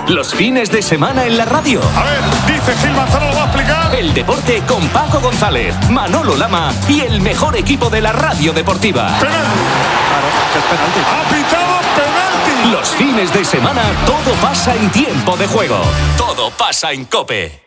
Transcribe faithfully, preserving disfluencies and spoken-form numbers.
Los fines de semana en la radio. A ver, dice Gil Manzano, lo va a explicar. El deporte con Paco González, Manolo Lama y el mejor equipo de la radio deportiva. Penalti. Claro, que es penalti. Ha pitado penalti. Los fines de semana todo pasa en Tiempo de Juego. Todo pasa en COPE.